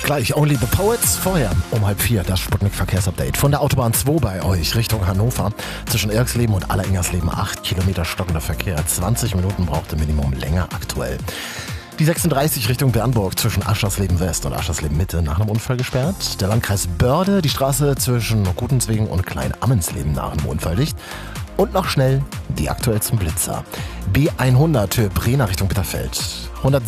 Gleich Only the Poets. Vorher um 3:30 das Sputnik-Verkehrsupdate. Von der Autobahn 2 bei euch Richtung Hannover. Zwischen Erksleben und Allerengersleben 8 Kilometer stockender Verkehr. 20 Minuten braucht im Minimum länger aktuell. Die 36 Richtung Bernburg zwischen Aschersleben West und Aschersleben Mitte nach einem Unfall gesperrt. Der Landkreis Börde, die Straße zwischen Gutenzwegen und Klein-Ammensleben nach einem Unfall dicht. Und noch schnell die aktuellsten Blitzer. B100 Höhe Brena Richtung Bitterfeld.